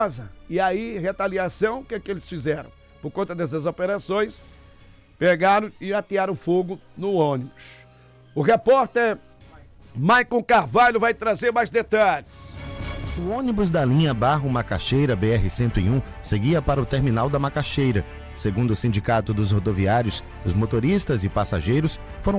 E aí, retaliação, o que é que eles fizeram? Por conta dessas operações, pegaram e atearam fogo no ônibus. O repórter Maicon Carvalho vai trazer mais detalhes. O ônibus da linha Barro-Macaxeira BR-101 seguia para o terminal da Macaxeira. Segundo o Sindicato dos Rodoviários, os motoristas e passageiros foram